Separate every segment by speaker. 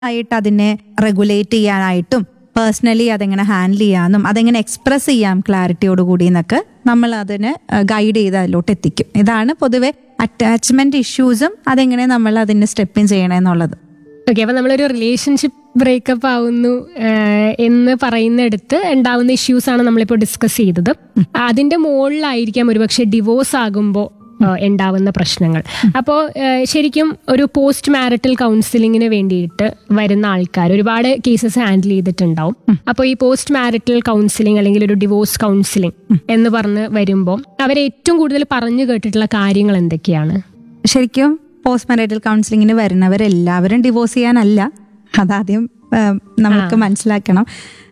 Speaker 1: ആയിട്ട് അതിനെ റെഗുലേറ്റ് ചെയ്യാനായിട്ടും പേഴ്സണലി അതെങ്ങനെ ഹാൻഡിൽ ചെയ്യാനും അതെങ്ങനെ എക്സ്പ്രസ് ചെയ്യാം ക്ലാരിറ്റിയോട് കൂടി എന്നൊക്കെ നമ്മൾ അതിനെ ഗൈഡ് ചെയ്ത് അതിലോട്ട് എത്തിക്കും. ഇതാണ് പൊതുവെ അറ്റാച്ച്മെന്റ് ഇഷ്യൂസും അതെങ്ങനെ നമ്മൾ അതിന് സ്റ്റെപ്പ് ഇൻ ചെയ്യണമെന്നുള്ളത്.
Speaker 2: ഓക്കെ, അപ്പൊ നമ്മളൊരു റിലേഷൻഷിപ്പ് ബ്രേക്കപ്പ് ആവുന്നു എന്ന് പറയുന്നിടത്ത് ഉണ്ടാവുന്ന ഇഷ്യൂസ് ആണ് നമ്മളിപ്പോൾ ഡിസ്കസ് ചെയ്തത്. അതിന്റെ മുകളിലായിരിക്കാം ഒരുപക്ഷെ ഡിവോഴ്സ് ആകുമ്പോൾ ഉണ്ടാവുന്ന പ്രശ്നങ്ങൾ. അപ്പോൾ ശരിക്കും ഒരു പോസ്റ്റ് മാരിറ്റൽ കൗൺസിലിങ്ങിന് വേണ്ടിയിട്ട് വരുന്ന ആൾക്കാർ ഒരുപാട് കേസസ് ഹാൻഡിൽ ചെയ്തിട്ടുണ്ടാവും. അപ്പോൾ ഈ പോസ്റ്റ് മാരിറ്റൽ കൗൺസിലിംഗ് അല്ലെങ്കിൽ ഒരു ഡിവോഴ്സ് കൗൺസിലിംഗ് എന്ന് പറഞ്ഞ് വരുമ്പോൾ അവരെ ഏറ്റവും കൂടുതൽ പറഞ്ഞു കേട്ടിട്ടുള്ള കാര്യങ്ങൾ എന്തൊക്കെയാണ്?
Speaker 1: ശരിക്കും പോസ്റ്റ് മാരിറ്റൽ കൗൺസിലിങ്ങിന് വരുന്നവരെല്ലാവരും ഡിവോഴ്സ് ചെയ്യാനല്ല, അതാദ്യം നമുക്ക് മനസ്സിലാക്കണം.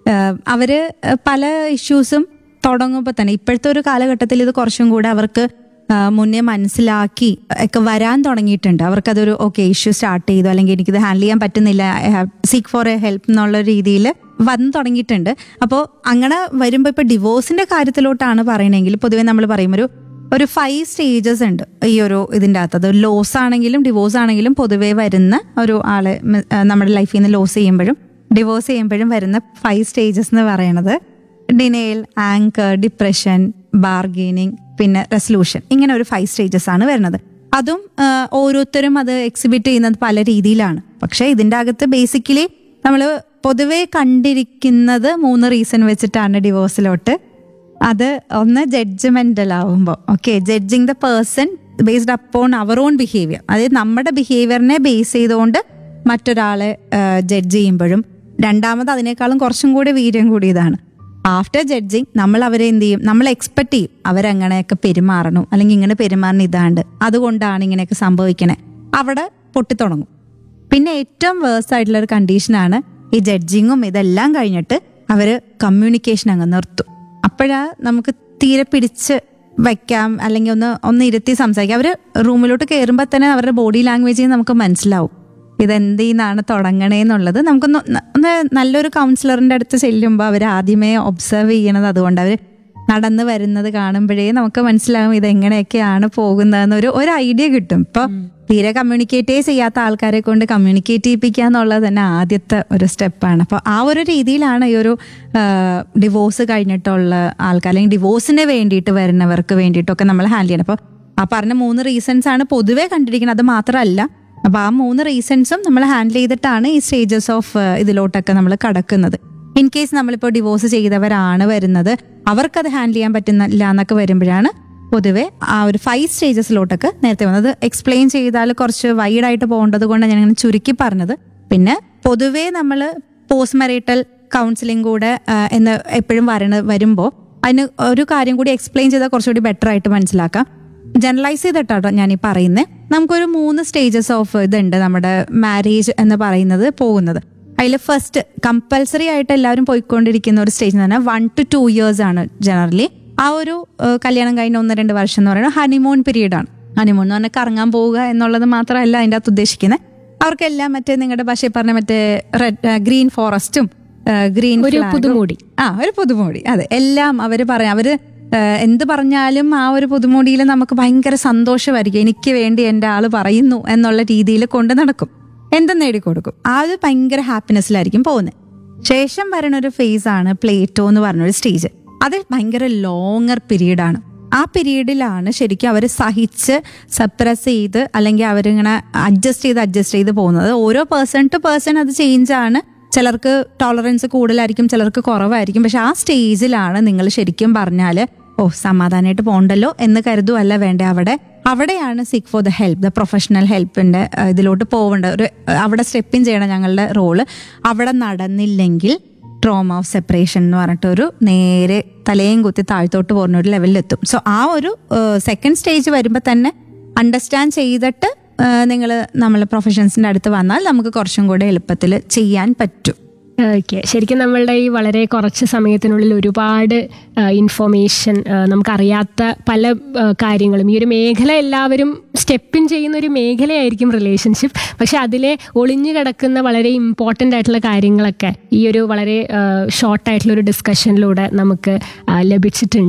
Speaker 1: അവര് പല ഇഷ്യൂസും തുടങ്ങുമ്പോൾ തന്നെ ഇപ്പോഴത്തെ ഒരു കാലഘട്ടത്തിൽ ഇത് കുറച്ചും കൂടെ അവർക്ക് മുന്നേ മനസ്സിലാക്കി ഒക്കെ വരാൻ തുടങ്ങിയിട്ടുണ്ട്. അവർക്കതൊരു ഓക്കെ ഇഷ്യൂ സ്റ്റാർട്ട് ചെയ്തു, അല്ലെങ്കിൽ എനിക്കിത് ഹാൻഡിൽ ചെയ്യാൻ പറ്റുന്നില്ല, സീക്ക് ഫോർ എ ഹെൽപ്പ് എന്നുള്ള രീതിയിൽ വന്നു തുടങ്ങിയിട്ടുണ്ട്. അപ്പോൾ അങ്ങനെ വരുമ്പോൾ ഇപ്പോൾ ഡിവോഴ്സിന്റെ കാര്യത്തിലോട്ടാണ് പറയണമെങ്കിൽ പൊതുവെ നമ്മൾ പറയും ഒരു 5 സ്റ്റേജസ് ഉണ്ട് ഈ ഒരു ഇതിൻ്റെ അകത്ത്. അത് ലോസ് ആണെങ്കിലും ഡിവോഴ്സ് ആണെങ്കിലും പൊതുവേ വരുന്ന ഒരു ആളെ നമ്മുടെ ലൈഫിൽ നിന്ന് ലോസ് ചെയ്യുമ്പോഴും ഡിവോഴ്സ് ചെയ്യുമ്പോഴും വരുന്ന 5 സ്റ്റേജസ് എന്ന് പറയുന്നത് ഡിനയൽ, ആങ്കർ, ഡിപ്രഷൻ, ബാർഗെയിനിങ്, പിന്നെ റെസൊല്യൂഷൻ. ഇങ്ങനെ ഒരു 5 സ്റ്റേജസ് ആണ് വരുന്നത്. അതും ഓരോരുത്തരും അത് എക്സിബിറ്റ് ചെയ്യുന്നത് പല രീതിയിലാണ്. പക്ഷെ ഇതിൻ്റെ അകത്ത് ബേസിക്കലി നമ്മൾ പൊതുവെ കണ്ടിരിക്കുന്നത് 3 റീസൺ വെച്ചിട്ടാണ് ഡിവോഴ്സിലോട്ട്. അത് ഒന്ന് ജഡ്ജ്മെന്റൽ ആവുമ്പോൾ, okay, judging the person based upon our on behaviour, അതായത് നമ്മുടെ ബിഹേവിയറിനെ ബേസ് ചെയ്തുകൊണ്ട് മറ്റൊരാളെ ജഡ്ജ് ചെയ്യുമ്പോഴും. രണ്ടാമത് അതിനേക്കാളും കുറച്ചും കൂടി വീര്യം കൂടിയതാണ് ആഫ്റ്റർ ജഡ്ജിങ് നമ്മൾ അവരെ എന്ത് ചെയ്യും, നമ്മൾ എക്സ്പെക്ട് ചെയ്യും അവരങ്ങനെയൊക്കെ പെരുമാറണം, അല്ലെങ്കിൽ ഇങ്ങനെ പെരുമാറണം, ഇതാണ്ട് അതുകൊണ്ടാണ് ഇങ്ങനെയൊക്കെ സംഭവിക്കണേ, അവിടെ പൊട്ടിത്തുടങ്ങും. പിന്നെ ഏറ്റവും വേഴ്സ് ആയിട്ടുള്ള ഒരു കണ്ടീഷനാണ് ഈ ജഡ്ജിങ്ങും ഇതെല്ലാം കഴിഞ്ഞിട്ട് അവര് കമ്മ്യൂണിക്കേഷൻ അങ്ങ് നിർത്തും. അപ്പോഴാ നമുക്ക് തീരെ പിടിച്ച് വയ്ക്കാം, അല്ലെങ്കിൽ ഒന്ന് ഇരുത്തി സംസാരിക്കാം. അവര് റൂമിലോട്ട് കയറുമ്പോൾ തന്നെ അവരുടെ ബോഡി ലാംഗ്വേജിൽ നമുക്ക് മനസ്സിലാവും ഇതെന്തിനാണ് തുടങ്ങണേന്നുള്ളത്. ഒന്ന് നല്ലൊരു കൗൺസിലറിന്റെ അടുത്ത് ചെല്ലുമ്പോൾ അവർ ആദ്യമേ ഒബ്സർവ് ചെയ്യണത് അതുകൊണ്ട്. അവർ നടന്നു വരുന്നത് കാണുമ്പോഴേ നമുക്ക് മനസ്സിലാവും ഇതെങ്ങനെയൊക്കെയാണ് പോകുന്നതെന്ന് ഒരു ഐഡിയ കിട്ടും. ഇപ്പൊ തീരെ കമ്മ്യൂണിക്കേറ്റേ ചെയ്യാത്ത ആൾക്കാരെ കൊണ്ട് കമ്മ്യൂണിക്കേറ്റ് ചെയ്യിപ്പിക്കുക എന്നുള്ളത് തന്നെ ആദ്യത്തെ ഒരു സ്റ്റെപ്പാണ്. അപ്പോൾ ആ ഒരു രീതിയിലാണ് ഈ ഒരു ഡിവോഴ്സ് കഴിഞ്ഞിട്ടുള്ള ആൾക്കാർ, അല്ലെങ്കിൽ ഡിവോഴ്സിന് വേണ്ടിയിട്ട് വരുന്നവർക്ക് വേണ്ടിയിട്ടൊക്കെ നമ്മൾ ഹാൻഡിൽ ചെയ്യണം. അപ്പോൾ ആ പറഞ്ഞ 3 റീസൺസ് ആണ് പൊതുവേ കണ്ടിരിക്കുന്നത്. അത് മാത്രമല്ല, അപ്പോൾ ആ 3 റീസൺസും നമ്മൾ ഹാൻഡിൽ ചെയ്തിട്ടാണ് ഈ സ്റ്റേജസ് ഓഫ് ഇതിലോട്ടൊക്കെ നമ്മൾ കടക്കുന്നത്. ഇൻ കേസ് നമ്മളിപ്പോൾ ഡിവോഴ്സ് ചെയ്തവരാണ് വരുന്നത്, അവർക്കത് ഹാൻഡിൽ ചെയ്യാൻ പറ്റുന്നില്ല എന്നൊക്കെ വരുമ്പോഴാണ് പൊതുവെ ആ ഒരു 5 സ്റ്റേജസിലോട്ടൊക്കെ നേരത്തെ വന്നത്. വരുമ്പോൾ ചെയ്താൽ കുറച്ച് വൈഡായിട്ട് പോകേണ്ടത് കൊണ്ടാണ് ഞാൻ അങ്ങനെ ചുരുക്കി പറഞ്ഞത്. പിന്നെ പൊതുവേ നമ്മൾ പോസ്റ്റ് മാരിറ്റൽ കൗൺസിലിംഗ് കൂടെ എന്ന് എപ്പോഴും വരുമ്പോൾ അതിന് ഒരു കാര്യം കൂടി എക്സ്പ്ലെയിൻ ചെയ്താൽ കുറച്ചുകൂടി ബെറ്റർ ആയിട്ട് മനസ്സിലാക്കാം. ജനറലൈസ് ചെയ്തിട്ടാട്ടോ ഞാൻ ഈ പറയുന്നത്. നമുക്കൊരു 3 സ്റ്റേജസ് ഓഫ് ഇതുണ്ട് നമ്മുടെ മാരേജ് എന്ന് പറയുന്നത് പോകുന്നത്. അതിൽ ഫസ്റ്റ് കമ്പൽസറി ആയിട്ട് എല്ലാവരും പോയിക്കൊണ്ടിരിക്കുന്ന ഒരു സ്റ്റേജ് എന്ന് പറഞ്ഞാൽ 1 to 2 years ആണ് ജനറലി. ആ ഒരു കല്യാണം കഴിഞ്ഞ 1-2 വർഷം എന്ന് പറയുന്നത് ഹണിമൂൺ പീരീഡ് ആണ്. ഹണിമൂൺ എന്ന് പറഞ്ഞാൽ കറങ്ങാൻ പോവുക എന്നുള്ളത് മാത്രമല്ല അതിൻ്റെ അകത്ത് ഉദ്ദേശിക്കുന്നത്. അവർക്കെല്ലാം മറ്റേ നിങ്ങളുടെ ഭാഷയിൽ പറഞ്ഞ മറ്റേ ഗ്രീൻ ഫോറസ്റ്റും ഗ്രീൻ
Speaker 2: ഒരു പുതുമോടി,
Speaker 1: ഒരു പുതുമോടി, അതെ, എല്ലാം അവർ പറയാം. അവര് എന്ത് പറഞ്ഞാലും ആ ഒരു പുതുമോടിയിൽ നമുക്ക് ഭയങ്കര സന്തോഷമായിരിക്കും. എനിക്ക് വേണ്ടി എൻ്റെ ആള് പറയുന്നു എന്നുള്ള രീതിയിൽ കൊണ്ട് നടക്കും, എന്തും നേടിക്കൊടുക്കും. ആ ഒരു ഭയങ്കര ഹാപ്പിനെസ്സിലായിരിക്കും പോകുന്നത്. ശേഷം വരുന്ന ഒരു ഫേസ് ആണ് പ്ലേറ്റോ എന്ന് പറഞ്ഞൊരു സ്റ്റേജ്. അത് ഭയങ്കര ലോങ്ങർ പീരീഡാണ്. ആ പീരീഡിലാണ് ശരിക്കും അവർ സഹിച്ച് സപ്രസ് ചെയ്ത് അല്ലെങ്കിൽ അവരിങ്ങനെ അഡ്ജസ്റ്റ് ചെയ്ത് പോകുന്നത്. ഓരോ പേഴ്സൺ ടു പേഴ്സൺ അത് ചേഞ്ച് ആണ്. ചിലർക്ക് ടോളറൻസ് കൂടുതലായിരിക്കും, ചിലർക്ക് കുറവായിരിക്കും. പക്ഷെ ആ സ്റ്റേജിലാണ് നിങ്ങൾ ശരിക്കും പറഞ്ഞാൽ സമാധാനമായിട്ട് പോകണ്ടല്ലോ എന്ന് കരുതുമല്ല വേണ്ടേ. അവിടെയാണ് seek for the help, the professional ഹെൽപ്പിന്റെ ഇതിലോട്ട് പോവേണ്ട അവിടെ സ്റ്റെപ്പ് ഇൻ ചെയ്യണം ഞങ്ങളുടെ റോള്. അവിടെ നടന്നില്ലെങ്കിൽ ട്രോമ ഓഫ് സെപ്പറേഷൻ എന്ന് പറഞ്ഞിട്ടൊരു നേരെ തലയും കുത്തി താഴ്ത്തോട്ട് പോകുന്ന ഒരു ലെവലിലെത്തും. സോ ആ ഒരു സെക്കൻഡ് സ്റ്റേജ് വരുമ്പോൾ തന്നെ അണ്ടർസ്റ്റാൻഡ് ചെയ്തിട്ട് നിങ്ങൾ നമ്മളെ പ്രൊഫഷൻസിന്റെ അടുത്ത് വന്നാൽ നമുക്ക് കുറച്ചും കൂടെ എളുപ്പത്തിൽ ചെയ്യാൻ പറ്റും.
Speaker 2: ഓക്കെ, ശരിക്കും നമ്മളുടെ ഈ വളരെ കുറച്ച് സമയത്തിനുള്ളിൽ ഒരുപാട് ഇൻഫോർമേഷൻ, നമുക്കറിയാത്ത പല കാര്യങ്ങളും, ഈ ഒരു മേഖല എല്ലാവരും സ്റ്റെപ്പിൻ ചെയ്യുന്ന ഒരു മേഖലയായിരിക്കും റിലേഷൻഷിപ്പ്. പക്ഷെ അതിലെ ഒളിഞ്ഞു കിടക്കുന്ന വളരെ ഇമ്പോർട്ടൻ്റ് ആയിട്ടുള്ള കാര്യങ്ങളൊക്കെ ഈ ഒരു വളരെ ഷോർട്ടായിട്ടുള്ള ഒരു ഡിസ്കഷനിലൂടെ നമുക്ക് ലഭിച്ചിട്ടുണ്ട്.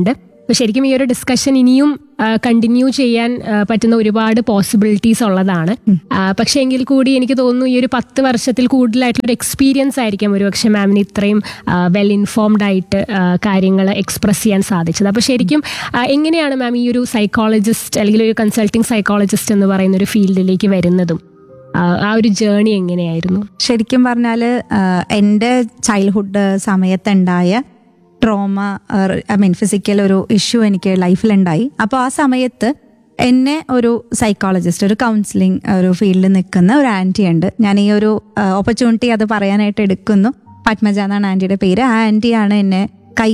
Speaker 2: അപ്പൊ ശരിക്കും ഈ ഒരു ഡിസ്കഷൻ ഇനിയും കണ്ടിന്യൂ ചെയ്യാൻ പറ്റുന്ന ഒരുപാട് പോസിബിലിറ്റീസ് ഉള്ളതാണ്. പക്ഷെ എങ്കിൽ കൂടി എനിക്ക് തോന്നുന്നു ഈ ഒരു 10 വർഷത്തിൽ കൂടുതലായിട്ടുള്ള ഒരു എക്സ്പീരിയൻസ് ആയിരിക്കാം ഒരുപക്ഷെ മാമിന് ഇത്രയും വെൽ ഇൻഫോംഡ് ആയിട്ട് കാര്യങ്ങൾ എക്സ്പ്രസ് ചെയ്യാൻ സാധിച്ചത്. അപ്പോൾ ശരിക്കും എങ്ങനെയാണ് മാം ഈ ഒരു സൈക്കോളജിസ്റ്റ് അല്ലെങ്കിൽ ഒരു കൺസൾട്ടിങ് സൈക്കോളജിസ്റ്റ് എന്ന് പറയുന്ന ഒരു ഫീൽഡിലേക്ക് വരുന്നതും ആ ഒരു ജേർണി എങ്ങനെയായിരുന്നു?
Speaker 1: ശരിക്കും പറഞ്ഞാൽ എൻ്റെ ചൈൽഡ്ഹുഡ് സമയത്തുണ്ടായ ട്രോമ, ഫിസിക്കൽ ഒരു ഇഷ്യൂ എനിക്ക് ലൈഫിലുണ്ടായി. അപ്പോൾ ആ സമയത്ത് എന്നെ ഒരു സൈക്കോളജിസ്റ്റ്, ഒരു കൗൺസിലിംഗ് ഒരു ഫീൽഡിൽ നിൽക്കുന്ന ഒരു ആൻറ്റി ഉണ്ട്. ഞാൻ ഈ ഒരു ഓപ്പർച്യൂണിറ്റി അത് പറയാനായിട്ട് എടുക്കുന്നു. പത്മജ എന്നാണ് ആൻറ്റിയുടെ പേര്. ആ ആൻറ്റിയാണ് എന്നെ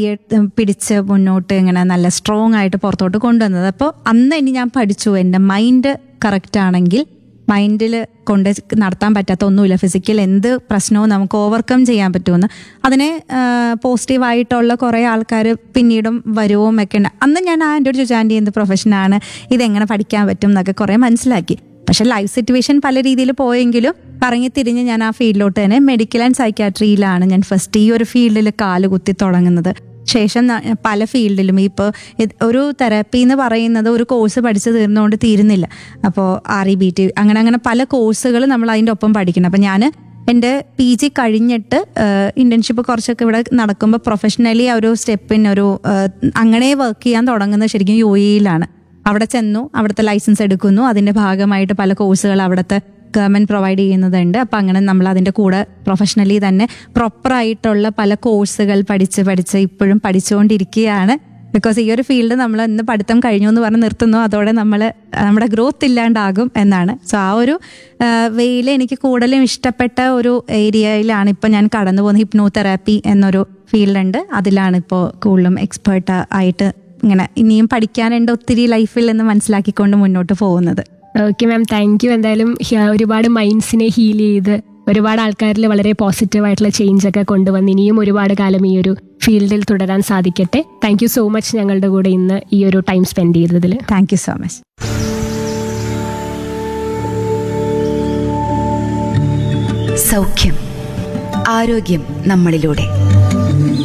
Speaker 1: പിടിച്ച് മുന്നോട്ട് ഇങ്ങനെ നല്ല സ്ട്രോങ് ആയിട്ട് പുറത്തോട്ട് കൊണ്ടുവന്നത്. അപ്പോൾ അന്ന് ഇനി ഞാൻ പഠിച്ചു, എൻ്റെ മൈൻഡ് കറക്റ്റ് ആണെങ്കിൽ മൈൻഡിൽ കൊണ്ട് നടത്താൻ പറ്റാത്ത ഒന്നുമില്ല. ഫിസിക്കൽ എന്ത് പ്രശ്നവും നമുക്ക് ഓവർകം ചെയ്യാൻ പറ്റുമെന്ന്. അതിനെ പോസിറ്റീവായിട്ടുള്ള കുറേ ആൾക്കാർ പിന്നീടും വരുവും ഒക്കെ ഉണ്ട്. അന്ന് ഞാൻ ആൻറ്റിയോട് ചോദിച്ചു, ആൻറ്റി എന്ത് പ്രൊഫഷനാണ്, ഇതെങ്ങനെ പഠിക്കാൻ പറ്റും എന്നൊക്കെ കുറേ മനസ്സിലാക്കി. പക്ഷെ ലൈഫ് സിറ്റുവേഷൻ പല രീതിയിൽ പോയെങ്കിലും കറങ്ങി തിരിഞ്ഞ് ഞാൻ ആ ഫീൽഡിലോട്ട് തന്നെ മെഡിക്കൽ ആൻഡ് സൈക്യാട്രിയിലാണ് ഞാൻ ഫസ്റ്റ് ഈ ഒരു ഫീൽഡിൽ കാല് കുത്തി തുടങ്ങുന്നത്. ശേഷം പല ഫീൽഡിലും ഇപ്പോൾ ഒരു തെറാപ്പി എന്ന് പറയുന്നത് ഒരു കോഴ്സ് പഠിച്ച് തീർന്നുകൊണ്ട് തീരുന്നില്ല. അപ്പോൾ REBT അങ്ങനെ പല കോഴ്സുകൾ നമ്മൾ അതിൻ്റെ ഒപ്പം പഠിക്കണം. അപ്പം ഞാൻ എൻ്റെ PG കഴിഞ്ഞിട്ട് ഇൻറ്റേൺഷിപ്പ് കുറച്ചൊക്കെ ഇവിടെ നടക്കുമ്പോൾ പ്രൊഫഷണലി ആ ഒരു സ്റ്റെപ്പിനൊരു അങ്ങനെ വർക്ക് ചെയ്യാൻ തുടങ്ങുന്നത് ശരിക്കും UAE-യിലാണ്. അവിടെ ചെന്നു, അവിടുത്തെ ലൈസൻസ് എടുക്കുന്നു. അതിൻ്റെ ഭാഗമായിട്ട് പല കോഴ്സുകൾ അവിടുത്തെ ഗവൺമെൻറ് പ്രൊവൈഡ് ചെയ്യുന്നതുണ്ട്. അപ്പം അങ്ങനെ നമ്മൾ അതിൻ്റെ കൂടെ പ്രൊഫഷണലി തന്നെ പ്രോപ്പറായിട്ടുള്ള പല കോഴ്സുകൾ പഠിച്ച് ഇപ്പോഴും പഠിച്ചുകൊണ്ടിരിക്കുകയാണ്. ബിക്കോസ് ഈ ഒരു ഫീൽഡ് നമ്മൾ ഇന്ന് പഠിത്തം കഴിഞ്ഞു എന്ന് പറഞ്ഞ് നിർത്തുന്നു, അതോടെ നമ്മുടെ ഗ്രോത്ത് ഇല്ലാണ്ടാകും എന്നാണ്. സോ ആ ഒരു വേയിൽ എനിക്ക് കൂടുതലും ഇഷ്ടപ്പെട്ട ഒരു ഏരിയയിലാണ് ഇപ്പോൾ ഞാൻ കടന്നു പോകുന്നത്. ഹിപ്നോതെറാപ്പി എന്നൊരു ഫീൽഡുണ്ട്, അതിലാണ് ഇപ്പോൾ കൂടുതലും എക്സ്പേർട്ട് ആയിട്ട് ഇങ്ങനെ ഇനിയും പഠിക്കാനുണ്ട് ഒത്തിരി ലൈഫിൽ എന്ന് മനസ്സിലാക്കിക്കൊണ്ട് മുന്നോട്ട് പോകുന്നത്.
Speaker 2: Okay ma'am, thank you. എന്തായാലും ഒരുപാട് മൈൻഡ്സിനെ ഹീൽ ചെയ്ത് ഒരുപാട് ആൾക്കാരിൽ വളരെ പോസിറ്റീവായിട്ടുള്ള ചേഞ്ച് ഒക്കെ കൊണ്ടുവന്ന് ഇനിയും ഒരുപാട് കാലം ഈ ഒരു ഫീൽഡിൽ തുടരാൻ സാധിക്കട്ടെ. താങ്ക് യു സോ മച്ച് ഞങ്ങളുടെ കൂടെ ഇന്ന് ഈ ഒരു ടൈം സ്പെൻഡ് ചെയ്തതിൽ.
Speaker 1: Thank you so much.
Speaker 3: സൗഖ്യം, ആരോഗ്യം നമ്മളിലൂടെ.